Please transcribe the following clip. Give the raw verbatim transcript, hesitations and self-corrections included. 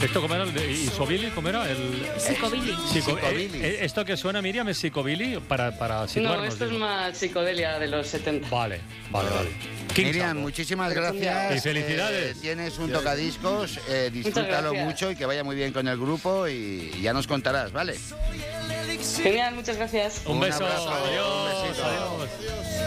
¿Esto cómo era? ¿Y Sobili cómo era? El... Psicobili. Psico... Psicobili. Eh, eh, ¿Esto que suena, Miriam, es Psicobili? Para, para situarnos. No, esto digo. es más psicodelia de los setenta. Vale, vale, vale. King Miriam, Salvo. muchísimas gracias. Y felicidades. Eh, tienes un tocadiscos, eh, disfrútalo gracias. mucho y que vaya muy bien con el grupo y, y ya nos contarás, ¿vale? Genial, muchas gracias. Un Un beso. abrazo, Adiós. un besito. Adiós.